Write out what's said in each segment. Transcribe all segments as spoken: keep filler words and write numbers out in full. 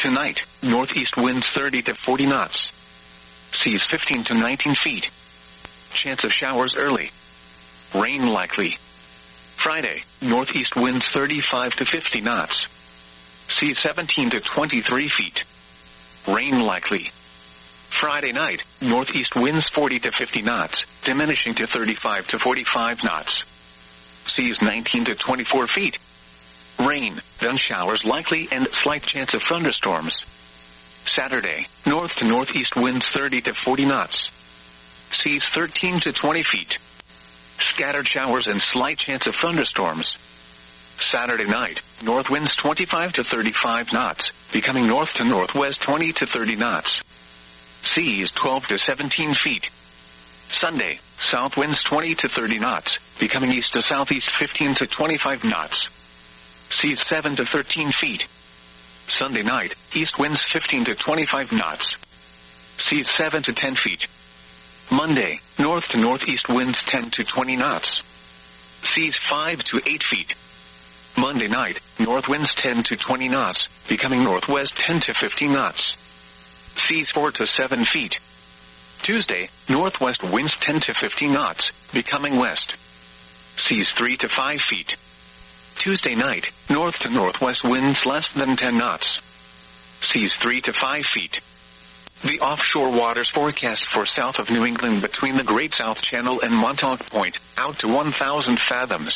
Tonight, northeast winds thirty to forty knots. Seas fifteen to nineteen feet. Chance of showers early. Rain likely. Friday, northeast winds thirty-five to fifty knots. Seas seventeen to twenty-three feet. Rain likely. Friday night, northeast winds forty to fifty knots, diminishing to thirty-five to forty-five knots. Seas nineteen to twenty-four feet. Rain, then showers likely and slight chance of thunderstorms. Saturday, north to northeast winds thirty to forty knots. Seas thirteen to twenty feet. Scattered showers and slight chance of thunderstorms. Saturday night, north winds twenty-five to thirty-five knots, becoming north to northwest twenty to thirty knots. Seas twelve to seventeen feet. Sunday, south winds twenty to thirty knots, becoming east to southeast fifteen to twenty-five knots. Seas seven to thirteen feet. Sunday night, east winds fifteen to twenty-five knots. Seas seven to ten feet. Monday, north to northeast winds ten to twenty knots. Seas five to eight feet. Monday night, north winds ten to twenty knots, becoming northwest ten to fifteen knots. Seas four to seven feet. Tuesday, northwest winds ten to fifteen knots, becoming west. Seas three to five feet. Tuesday night, north to northwest winds less than ten knots. Seas three to five feet. The offshore waters forecast for south of New England between the Great South Channel and Montauk Point, out to one thousand fathoms.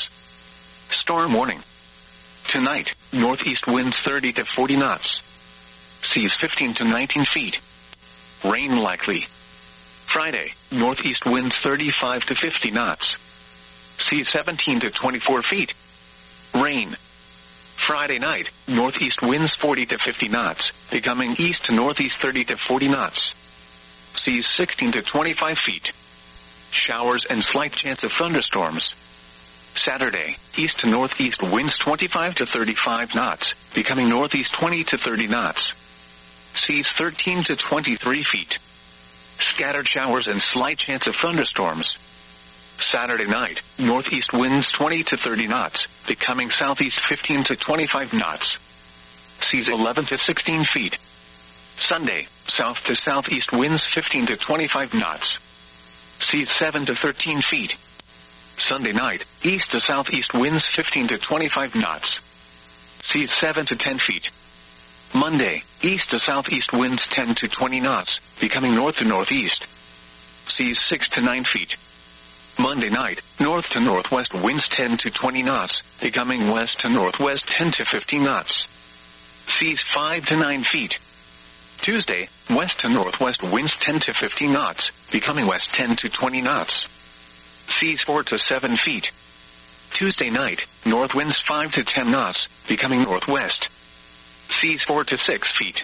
Storm warning. Tonight, northeast winds thirty to forty knots. Seas fifteen to nineteen feet. Rain likely. Friday, northeast winds thirty-five to fifty knots. Seas seventeen to twenty-four feet. Rain. Friday night, northeast winds forty to fifty knots, becoming east to northeast thirty to forty knots. Seas sixteen to twenty-five feet. Showers and slight chance of thunderstorms. Saturday, east to northeast winds twenty-five to thirty-five knots, becoming northeast twenty to thirty knots. Seas thirteen to twenty-three feet. Scattered showers and slight chance of thunderstorms. Saturday night, northeast winds twenty to thirty knots, becoming southeast fifteen to twenty-five knots. Seas eleven to sixteen feet. Sunday, south to southeast winds fifteen to twenty-five knots. Seas seven to thirteen feet. Sunday night, east to southeast winds fifteen to twenty-five knots. Seas seven to ten feet. Monday, east to southeast winds ten to twenty knots, becoming north to northeast. Seas six to nine feet. Monday night, north to northwest winds ten to twenty knots, becoming west to northwest ten to fifteen knots. Seas five to nine feet. Tuesday, west to northwest winds ten to fifteen knots, becoming west ten to twenty knots. Seas four to seven feet. Tuesday night, north winds five to ten knots, becoming northwest. Seas four to six feet.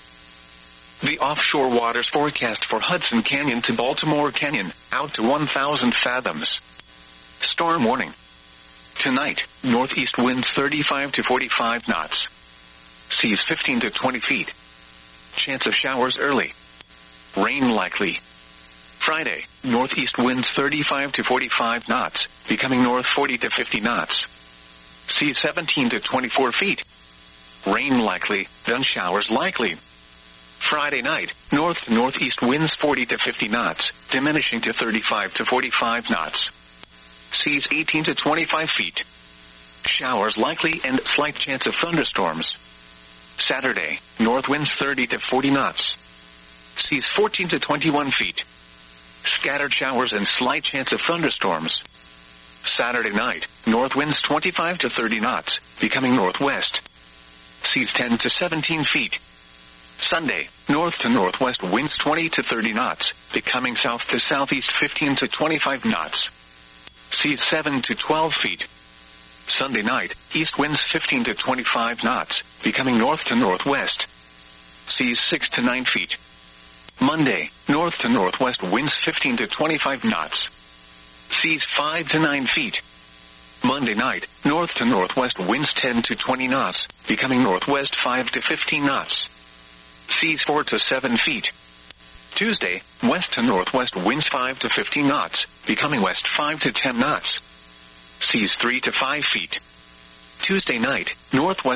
The offshore waters forecast for Hudson Canyon to Baltimore Canyon, out to one thousand fathoms. Storm warning. Tonight, northeast winds thirty-five to forty-five knots. Seas fifteen to twenty feet. Chance of showers early. Rain likely. Friday, northeast winds thirty-five to forty-five knots, becoming north forty to fifty knots. Seas seventeen to twenty-four feet. Rain likely, then showers likely. Friday night, north to northeast winds forty to fifty knots, diminishing to thirty-five to forty-five knots. Seas eighteen to twenty-five feet. Showers likely and slight chance of thunderstorms. Saturday, north winds thirty to forty knots. Seas fourteen to twenty-one feet. Scattered showers and slight chance of thunderstorms. Saturday night, north winds twenty-five to thirty knots, becoming northwest. Seas ten to seventeen feet. Sunday, north to northwest winds twenty to thirty knots, becoming south to southeast fifteen to twenty-five knots. Seas seven to twelve feet. Sunday night, east winds fifteen to twenty-five knots, becoming north to northwest. Seas six to nine feet. Monday, north to northwest winds fifteen to twenty-five knots. Seas five to nine feet. Monday night, north to northwest winds ten to twenty knots, becoming northwest five to fifteen knots. Seas four to seven feet. Tuesday, west to northwest winds five to fifteen knots, becoming west five to ten knots. Seas three to five feet. Tuesday night, northwest